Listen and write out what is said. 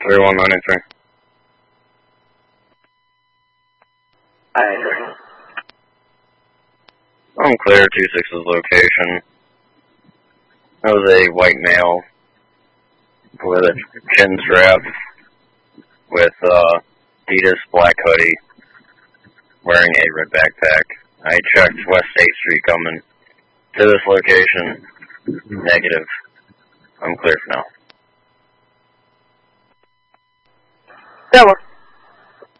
3193. I'm clear 26's location. That was a white male with a chin strap with Adidas black hoodie wearing a red backpack. I checked West 8th Street coming to this location. Negative. I'm clear for now. That one.